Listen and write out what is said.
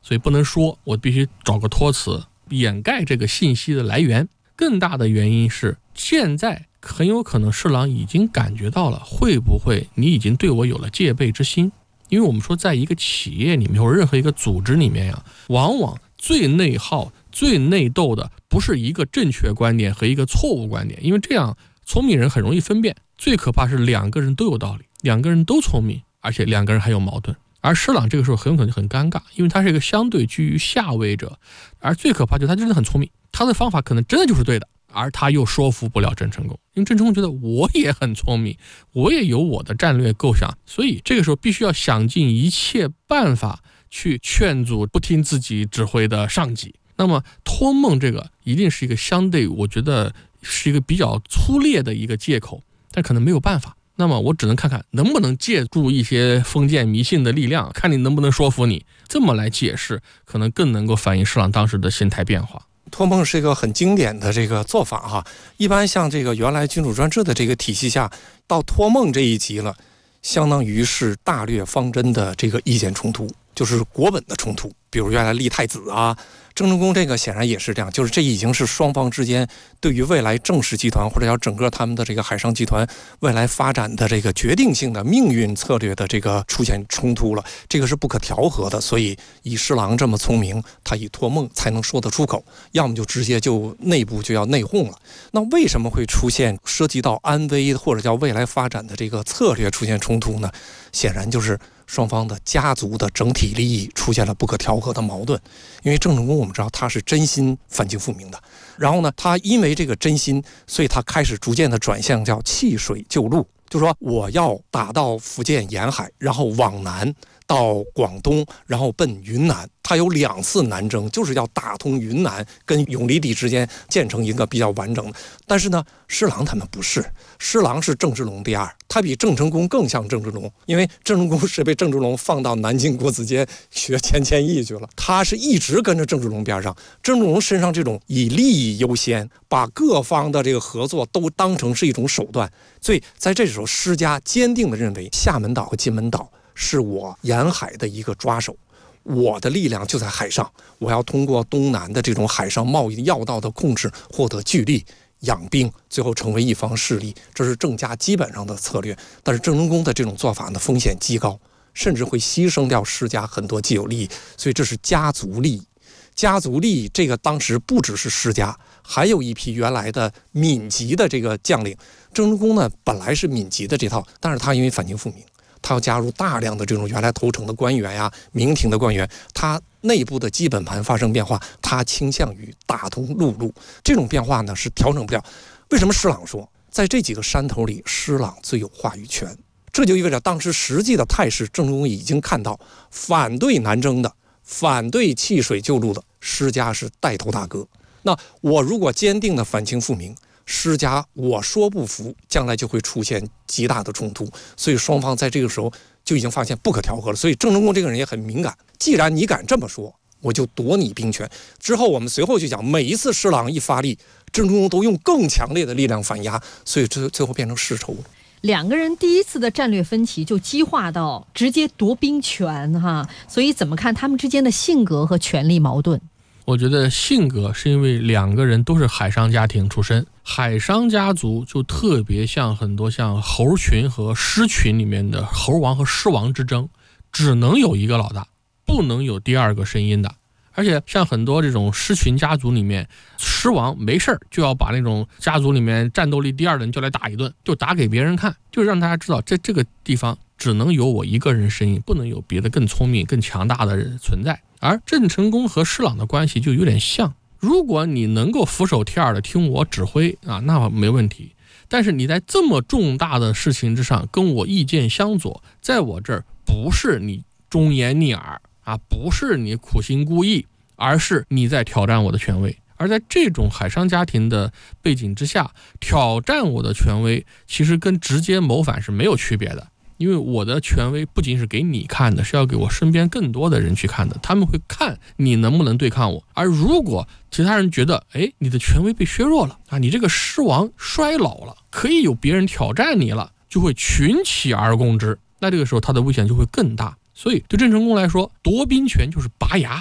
所以不能说，我必须找个托词掩盖这个信息的来源。更大的原因是，现在很有可能侍郎已经感觉到了，会不会你已经对我有了戒备之心？因为我们说，在一个企业里面或者任何一个组织里面呀，往往最内耗、最内斗的不是一个正确观点和一个错误观点，因为这样聪明人很容易分辨。最可怕是两个人都有道理，两个人都聪明，而且两个人还有矛盾。而施琅这个时候很有可能就很尴尬，因为他是一个相对居于下位者，而最可怕就是他真的很聪明，他的方法可能真的就是对的，而他又说服不了郑成功，因为郑成功觉得我也很聪明，我也有我的战略构想，所以这个时候必须要想尽一切办法去劝阻不听自己指挥的上级。那么托梦这个一定是一个相对，我觉得是一个比较粗劣的一个借口，但可能没有办法。那么我只能看看能不能借助一些封建迷信的力量，看你能不能说服你，这么来解释可能更能够反映施琅当时的心态变化。 托梦是一个很经典的这个做法哈，一般像这个原来君主专制的这个体系下，到托梦这一级了，相当于是大略方针的这个意见冲突，就是国本的冲突。比如原来立太子啊，郑成功这个显然也是这样，就是这已经是双方之间对于未来郑氏集团或者叫整个他们的这个海上集团未来发展的这个决定性的命运策略的这个出现冲突了，这个是不可调和的。所以以施琅这么聪明，他以托梦才能说得出口，要么就直接就内部就要内讧了。那为什么会出现涉及到安危或者叫未来发展的这个策略出现冲突呢？显然就是双方的家族的整体利益出现了不可调和的矛盾。因为郑成功我们知道他是真心反清复明的，然后呢，他因为这个真心，所以他开始逐渐的转向叫弃水救陆，就是说我要打到福建沿海，然后往南到广东，然后奔云南。他有2次南征，就是要打通云南跟永历帝之间建成一个比较完整的。但是呢，施琅他们不是，施琅是郑芝龙第2，他比郑成功更像郑芝龙，因为郑成功是被郑芝龙放到南京国子监学钱谦益去了，他是一直跟着郑芝龙边上。郑芝龙身上这种以利益优先，把各方的这个合作都当成是一种手段，所以在这时候施家坚定地认为厦门岛和金门岛是我沿海的一个抓手，我的力量就在海上，我要通过东南的这种海上贸易要道的控制获得巨利，养兵，最后成为一方势力，这是郑家基本上的策略。但是郑成功的这种做法呢，风险极高，甚至会牺牲掉施家很多既有利益，所以这是家族利益。家族利益这个当时不只是施家，还有一批原来的闽籍的这个将领。郑成功呢本来是闽籍的这套，但是他因为反清复明，他要加入大量的这种原来投诚的官员呀、明廷的官员，他内部的基本盘发生变化，他倾向于打通陆路。这种变化呢是调整不了。为什么施琅说在这几个山头里施琅最有话语权？这就意味着当时实际的态势，郑成功已经看到反对南征的、反对弃水救陆的施家是带头大哥。那我如果坚定的反清复明，施家我说不服，将来就会出现极大的冲突。所以双方在这个时候就已经发现不可调和了。所以郑成功这个人也很敏感，既然你敢这么说，我就夺你兵权。之后我们随后就讲，每一次施琅一发力，郑成功都用更强烈的力量反压，所以最后变成世仇。 两个人第一次的战略分歧就激化到直接夺兵权哈，所以怎么看他们之间的性格和权力矛盾？ 我觉得性格是因为两个人都是海商家庭出身，海商家族就特别像很多像猴群和狮群里面的猴王和狮王之争，只能有一个老大，不能有第二个声音的。而且像很多这种狮群家族里面，狮王没事就要把那种家族里面战斗力第2的人就来打一顿，就打给别人看，就让大家知道在这个地方只能有我一个人声音，不能有别的更聪明更强大的人存在。而郑成功和施琅的关系就有点像，如果你能够俯首帖耳的听我指挥啊，那没问题。但是你在这么重大的事情之上跟我意见相左，在我这儿不是你忠言逆耳啊，不是你苦心孤诣，而是你在挑战我的权威。而在这种海商家庭的背景之下，挑战我的权威其实跟直接谋反是没有区别的。因为我的权威不仅是给你看的，是要给我身边更多的人去看的，他们会看你能不能对抗我。而如果其他人觉得你的权威被削弱了啊，你这个狮王衰老了，可以有别人挑战你了，就会群起而攻之，那这个时候他的危险就会更大。所以对郑成功来说，夺兵权就是拔牙。